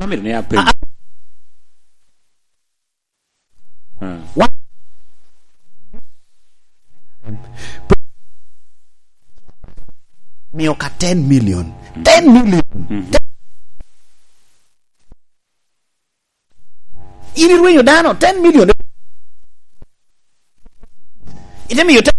family ne apem mioka 10 million 10 million ili ruwenyo dano 10 million itemi yote